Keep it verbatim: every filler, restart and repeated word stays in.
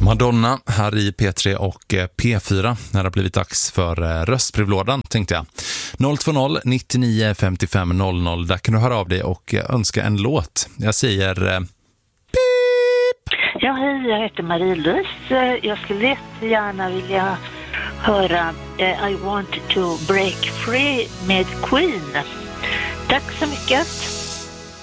Madonna här i P tre och P fyra när det har blivit dags för röstbrevlådan, tänkte jag. noll två noll nittionio femtiofem noll noll, där kan du höra av dig och önska en låt. Jag säger pip! Ja, hej, jag heter Marie-Louise. Jag skulle jättegärna vilja höra I Want to Break Free med Queen. Tack så mycket.